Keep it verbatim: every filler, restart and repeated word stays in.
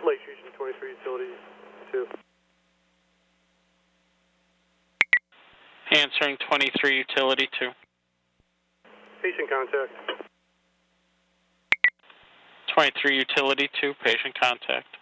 Lake Region twenty-three Utility two. Answering twenty-three Utility two. Patient contact. twenty-three Utility two, patient contact.